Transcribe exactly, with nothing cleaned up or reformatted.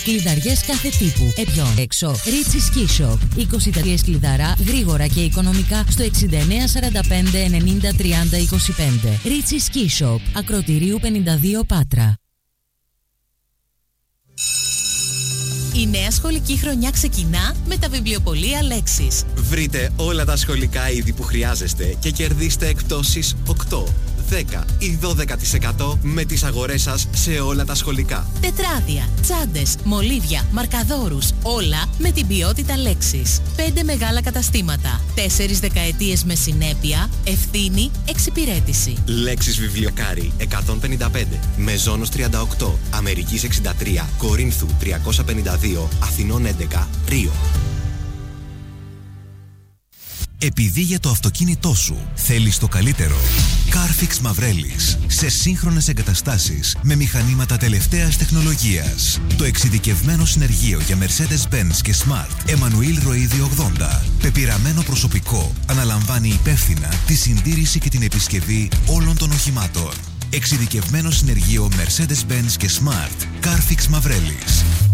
κλειδαριές κάθε τύπου. Επιών έξω. Ritchie Ski Shop. είκοσι τρία κλειδαρά, γρήγορα και οικονομικά στο εξήντα εννέα σαράντα πέντε ενενήντα τριάντα είκοσι πέντε. Ritchie Ski Shop. Ακροτηρίου πενήντα δύο Πάτρα. Η νέα σχολική χρονιά ξεκινά με τα βιβλιοπωλεία Λέξης. Βρείτε όλα τα σχολικά είδη που χρειάζεστε και κερδίστε εκπτώσεις οκτώ, δέκα ή δώδεκα τοις εκατό με τις αγορές σας σε όλα τα σχολικά. Τετράδια, τσάντες, μολύβια, μαρκαδόρους, όλα με την ποιότητα Λέξης. Πέντε μεγάλα καταστήματα, τέσσερις δεκαετίες με συνέπεια, ευθύνη, εξυπηρέτηση. Λέξης Βιβλιοκάρη εκατόν πενήντα πέντε, Μεζόνος τριάντα οκτώ, Αμερικής εξήντα τρία, Κορίνθου τριακόσια πενήντα δύο, Αθηνών έντεκα, Ρίο. Επειδή για το αυτοκίνητό σου θέλεις το καλύτερο, Carfix Μαυρέλης, σε σύγχρονες εγκαταστάσεις με μηχανήματα τελευταίας τεχνολογίας. Το εξειδικευμένο συνεργείο για Mercedes-Benz και Smart Emmanuel Roidi ογδόντα. Πεπειραμένο προσωπικό αναλαμβάνει υπεύθυνα τη συντήρηση και την επισκευή όλων των οχημάτων. Εξειδικευμένο συνεργείο Mercedes-Benz και Smart Carfix Μαυρέλης.